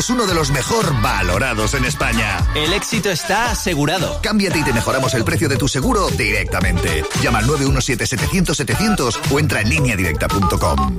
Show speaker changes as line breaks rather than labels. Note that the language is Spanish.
es uno de los mejor valorados en España.
El éxito está asegurado.
Cámbiate y te mejoramos el precio de tu seguro directamente. Llama al 917-700-700 o entra en lineadirecta.com.